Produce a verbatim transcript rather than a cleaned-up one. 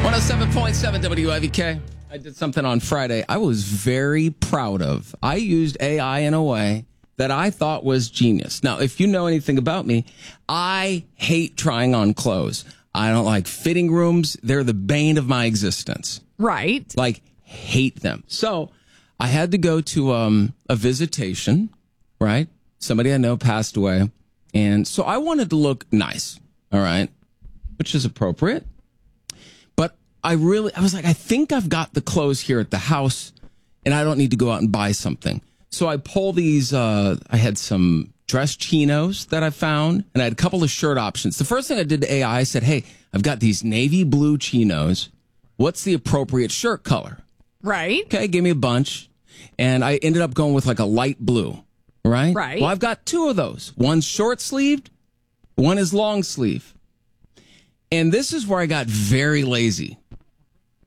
one oh seven point seven W I V K. I did something on Friday I was very proud of. I used A I in a way that I thought was genius. Now, if you know anything about me, I hate trying on clothes. I don't like fitting rooms. They're the bane of my existence. Right. Like, hate them. So I had to go to um, a visitation, right? Somebody I know passed away. And so I wanted to look nice, all right, which is appropriate. But I really, I was like, I think I've got the clothes here at the house and I don't need to go out and buy something. So I pull these, uh, I had some dress chinos that I found, and I had a couple of shirt options. The first thing I did to A I, I said, hey, I've got these navy blue chinos. What's the appropriate shirt color? Right. Okay, give me a bunch. And I ended up going with like a light blue, right? Right. Well, I've got two of those. One's short sleeved, one is long sleeve. And this is where I got very lazy.